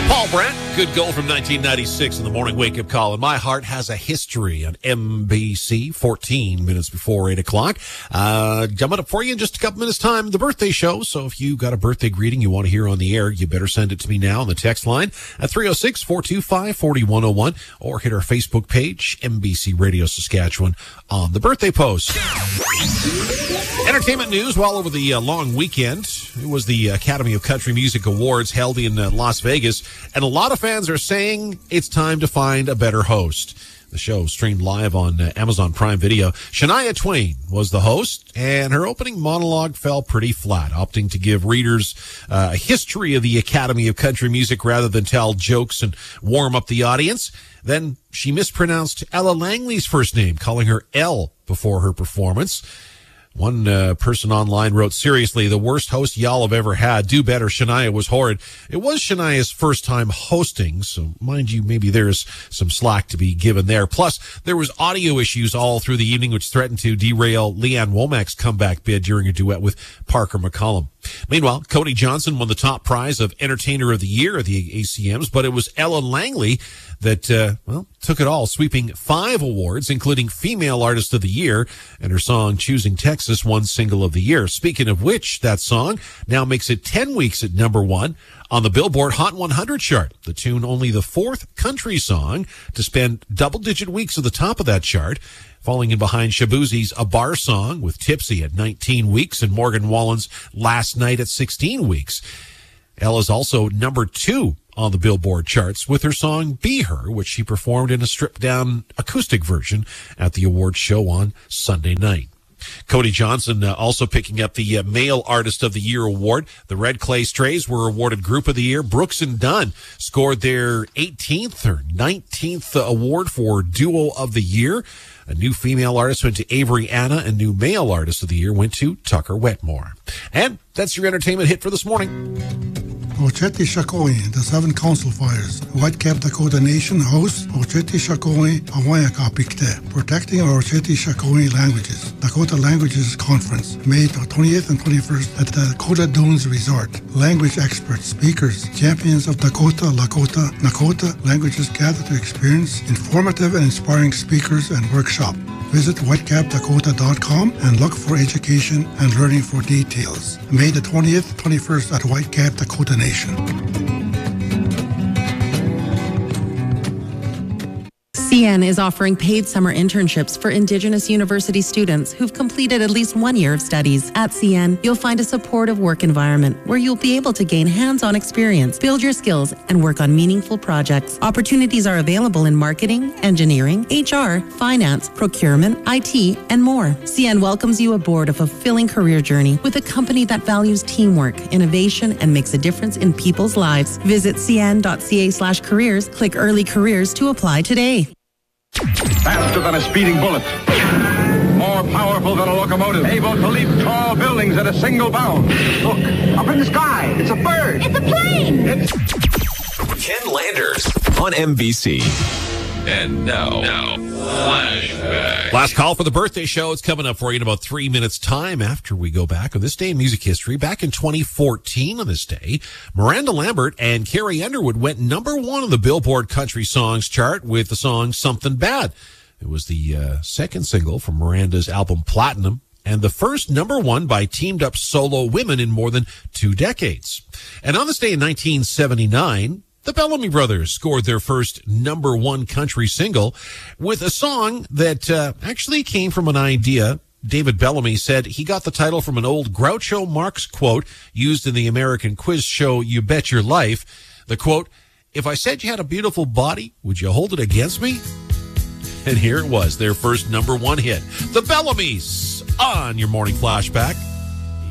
Paul Brandt, good goal from 1996 in the morning wake-up call. And My Heart Has a History on NBC, 14 minutes before 8 o'clock. Coming up for you in just a couple minutes' time, the birthday show. So if you got a birthday greeting you want to hear on the air, you better send it to me now on the text line at 306-425-4101 or hit our Facebook page, NBC Radio Saskatchewan, on the birthday post. Entertainment news well over the long weekend. It was the Academy of Country Music Awards held in Las Vegas, and a lot of fans are saying it's time to find a better host. The show streamed live on Amazon Prime Video. Shania Twain was the host, and her opening monologue fell pretty flat, opting to give readers a history of the Academy of Country Music rather than tell jokes and warm up the audience. Then she mispronounced Ella Langley's first name, calling her Elle before her performance. One person online wrote, "Seriously, the worst host y'all have ever had. Do better. Shania was horrid." It was Shania's first time hosting, so mind you, maybe there's some slack to be given there. Plus, there was audio issues all through the evening, which threatened to derail Leanne Womack's comeback bid during a duet with Parker McCollum. Meanwhile, Cody Johnson won the top prize of Entertainer of the Year at the ACMs, but it was Ella Langley that, took it all, sweeping 5 awards, including Female Artist of the Year, and her song Choosing Texas won Single of the Year. Speaking of which, that song now makes it 10 weeks at number 1 on the Billboard Hot 100 chart. The tune only the 4th country song to spend double-digit weeks at the top of that chart, falling in behind Shabuzi's A Bar Song with Tipsy at 19 weeks and Morgan Wallen's Last Night at 16 weeks. Ella's also number 2 on the Billboard charts with her song Be Her, which she performed in a stripped-down acoustic version at the awards show on Sunday night. Cody Johnson also picking up the Male Artist of the Year award. The Red Clay Strays were awarded Group of the Year. Brooks and Dunn scored their 18th or 19th award for Duo of the Year. A new female artist went to Avery Anna, and new male artist of the year went to Tucker Wetmore. And that's your entertainment hit for this morning. Oceti Sakowin, the 7 Council Fires. Whitecap Dakota Nation hosts Oceti Sakowin Awayaka Pikte, protecting our Oceti Sakowin languages. Dakota Languages Conference, May 20th and 21st at the Dakota Dunes Resort. Language experts, speakers, champions of Dakota, Lakota, Nakota languages gather to experience informative and inspiring speakers and workshop. Visit whitecapdakota.com and look for education and learning for details. May the 20th, 21st at Whitecap Dakota Nation. CN is offering paid summer internships for Indigenous university students who've completed at least 1 year of studies. At CN, you'll find a supportive work environment where you'll be able to gain hands-on experience, build your skills, and work on meaningful projects. Opportunities are available in marketing, engineering, HR, finance, procurement, IT, and more. CN welcomes you aboard a fulfilling career journey with a company that values teamwork, innovation, and makes a difference in people's lives. Visit cn.ca/careers, click Early Careers to apply today. Faster than a speeding bullet. More powerful than a locomotive. Able to leap tall buildings at a single bound. Look, up in the sky. It's a bird. It's a plane. It's Ken Landers on NBC. And now, flashback. Last call for the birthday show. It's coming up for you in about 3 minutes' time after we go back on this day in music history. Back in 2014 on this day, Miranda Lambert and Carrie Underwood went number 1 on the Billboard Country Songs chart with the song Something Bad. It was the second single from Miranda's album Platinum, and the first number 1 by teamed-up solo women in more than 2 decades. And on this day in 1979, the Bellamy Brothers scored their first number 1 country single with a song that actually came from an idea. David Bellamy said he got the title from an old Groucho Marx quote used in the American quiz show You Bet Your Life. The quote, "If I said you had a beautiful body, would you hold it against me?" And here it was, their first number 1 hit. The Bellamys on your morning flashback.